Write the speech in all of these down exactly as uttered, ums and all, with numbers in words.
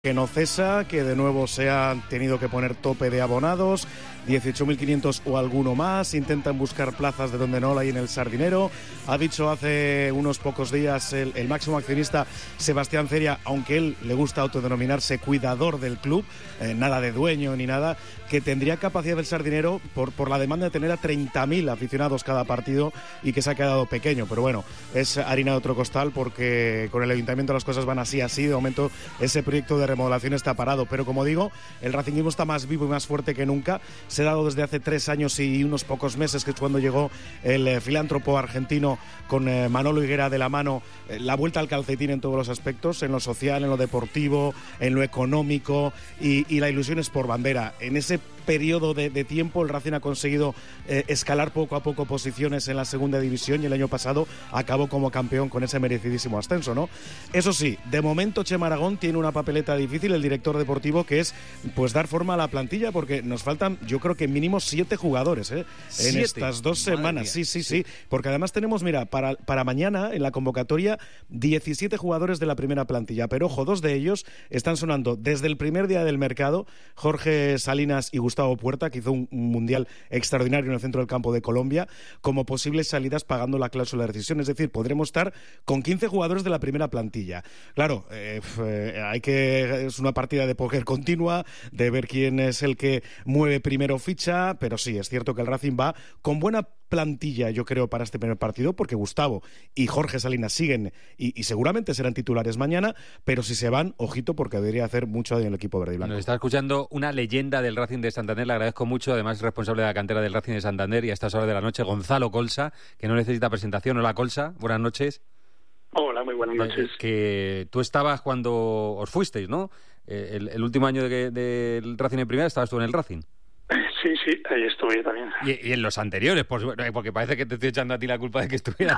Que no cesa, que de nuevo se han tenido que poner tope de abonados, dieciocho mil quinientos o alguno más, intentan buscar plazas de donde no la hay en el Sardinero. Ha dicho hace unos pocos días el, el máximo accionista Sebastián Ceria, aunque él le gusta autodenominarse cuidador del club, eh, nada de dueño ni nada, que tendría capacidad del Sardinero por, por la demanda de tener a treinta mil aficionados cada partido y que se ha quedado pequeño, pero bueno, es harina de otro costal porque con el Ayuntamiento las cosas van así, así, de momento ese proyecto de remodelación está parado, pero como digo, el racinguismo está más vivo y más fuerte que nunca. Se ha dado desde hace tres años y unos pocos meses, que es cuando llegó el eh, filántropo argentino con eh, Manolo Higuera de la mano, eh, la vuelta al calcetín en todos los aspectos, en lo social, en lo deportivo, en lo económico, y, y la ilusión es por bandera. En ese periodo de, de tiempo el Racing ha conseguido eh, escalar poco a poco posiciones en la segunda división y el año pasado acabó como campeón con ese merecidísimo ascenso, ¿no? Eso sí, de momento Chema Aragón tiene una papeleta difícil, el director deportivo, que es pues dar forma a la plantilla, porque nos faltan, yo creo que mínimo siete jugadores, ¿eh? En ¿Siete? estas dos Madre semanas. mía. Sí, sí, sí, porque además tenemos, mira, para, para mañana en la convocatoria diecisiete jugadores de la primera plantilla, pero ojo, dos de ellos están sonando desde el primer día del mercado, Jorge Salinas y Gustavo Puerta, que hizo un, un mundial extraordinario en el centro del campo de Colombia, como posibles salidas pagando la cláusula de rescisión. Es decir, podremos estar con quince jugadores de la primera plantilla. Claro, eh, eh, hay que es una partida de póker continua, de ver quién es el que mueve primero ficha, pero sí, es cierto que el Racing va con buena plantilla, yo creo, para este primer partido, porque Gustavo y Jorge Salinas siguen y, y seguramente serán titulares mañana, pero si se van, ojito, porque debería hacer mucho en el equipo verde y blanco. Nos está escuchando una leyenda del Racing de Santander, le agradezco mucho, además es responsable de la cantera del Racing de Santander y a estas horas de la noche, Gonzalo Colsa, que no necesita presentación. Hola, Colsa, buenas noches. Hola, muy buenas noches. Eh, que tú estabas cuando os fuisteis, ¿no? Eh, el, el último año del de, de Racing en primera estabas tú en el Racing. Sí, sí, ahí estuve también. Y, y en los anteriores, por, porque parece que te estoy echando a ti la culpa de que estuvieras.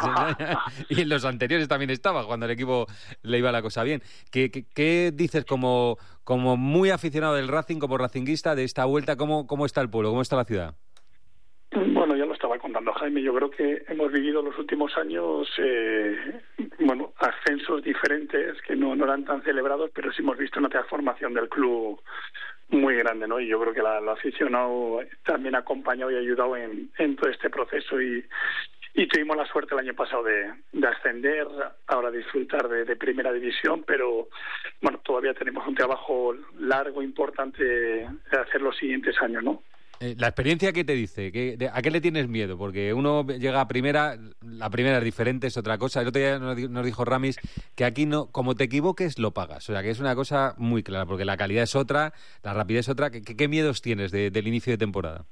Y en los anteriores también estaba, cuando el equipo le iba la cosa bien. ¿Qué, qué, qué dices como, como muy aficionado del Racing, como racinguista de esta vuelta? ¿Cómo, cómo está el pueblo? ¿Cómo está la ciudad? Bueno, ya lo estaba contando Jaime. Yo creo que hemos vivido los últimos años, eh, bueno, ascensos diferentes que no, no eran tan celebrados, pero sí hemos visto una transformación del club muy grande, ¿no? Y yo creo que la, la aficionado también ha acompañado y ha ayudado en, en todo este proceso y, y tuvimos la suerte el año pasado de, de ascender, ahora disfrutar de, de primera división, pero bueno, todavía tenemos un trabajo largo, importante de hacer los siguientes años, ¿no? Eh, la experiencia, ¿qué te dice? ¿Qué, de, ¿A qué le tienes miedo? Porque uno llega a primera, la primera es diferente, es otra cosa. El otro día nos dijo Ramis que aquí no, como te equivoques, lo pagas. O sea, que es una cosa muy clara, porque la calidad es otra, la rapidez es otra. ¿Qué, qué miedos tienes de, del inicio de temporada?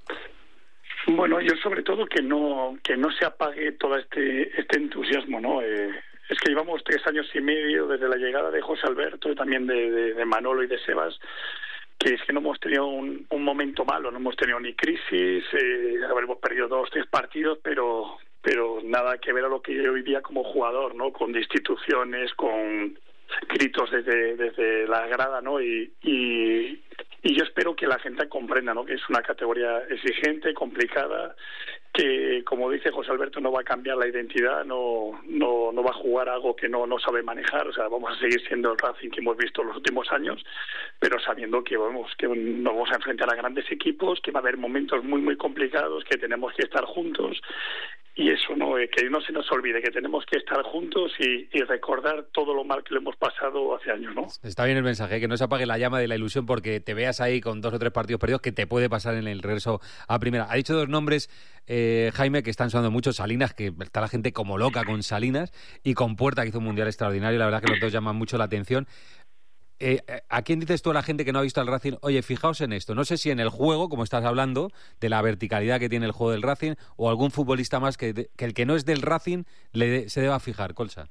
Bueno, yo sobre todo que no que no se apague todo este este entusiasmo, ¿no? Eh, es que llevamos tres años y medio desde la llegada de José Alberto y también de, de, de Manolo y de Sebas, que es que no hemos tenido un, un momento malo, no hemos tenido ni crisis, eh, habremos perdido dos, tres partidos, pero pero nada que ver a lo que yo vivía como jugador, ¿no? Con destituciones, con gritos desde desde la grada, ¿no? Y, y y yo espero que la gente comprenda, ¿no? Que es una categoría exigente, complicada, que como dice José Alberto no va a cambiar la identidad, no no no va a jugar algo que no no sabe manejar. O sea, vamos a seguir siendo el Racing que hemos visto en los últimos años, pero sabiendo que vamos que nos vamos a enfrentar a grandes equipos, que va a haber momentos muy muy complicados, que tenemos que estar juntos. Y eso, no, eh, que no se nos olvide que tenemos que estar juntos y, y recordar todo lo mal que le hemos pasado hace años, ¿no? Está bien el mensaje, que no se apague la llama de la ilusión porque te veas ahí con dos o tres partidos perdidos, que te puede pasar en el regreso a primera. Ha dicho dos nombres, eh, Jaime, que están sonando mucho. Salinas, que está la gente como loca con Salinas, y con Puerta, que hizo un mundial extraordinario. La verdad que los dos llaman mucho la atención. Eh, ¿A quién dices tú a la gente que no ha visto al Racing? Oye, fijaos en esto. No sé si en el juego, como estás hablando, de la verticalidad que tiene el juego del Racing, o algún futbolista más que, que el que no es del Racing le de, se deba fijar, Colsa.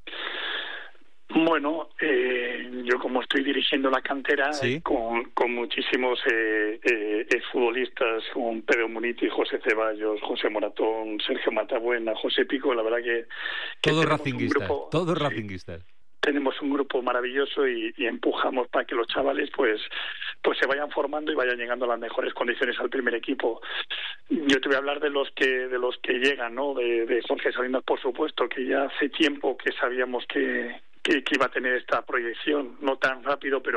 Bueno, eh, yo como estoy dirigiendo la cantera, ¿Sí? eh, con, con muchísimos eh, eh, exfutbolistas, con Pedro Muniti, José Ceballos, José Moratón, Sergio Matabuena, José Pico, la verdad que... que todos racinguistas, grupo, todos sí, racinguistas. Tenemos un grupo maravilloso y, y empujamos para que los chavales pues pues se vayan formando y vayan llegando a las mejores condiciones al primer equipo. Yo te voy a hablar de los que de los que llegan, ¿no? De, de Jorge Salinas, por supuesto, que ya hace tiempo que sabíamos que, que, que iba a tener esta proyección, no tan rápido, pero